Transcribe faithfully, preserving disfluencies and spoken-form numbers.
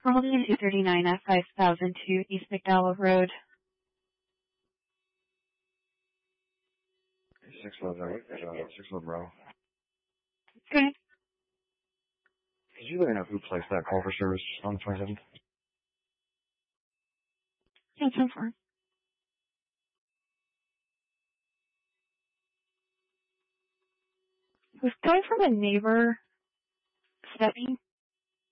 Rolling two thirty-nine at five thousand two East McDowell Road. Six eleven, uh, six eleven row. Okay. Could you let me know who placed that call for service on the twenty-seventh? Yeah, so far. It was coming from a neighbor setting.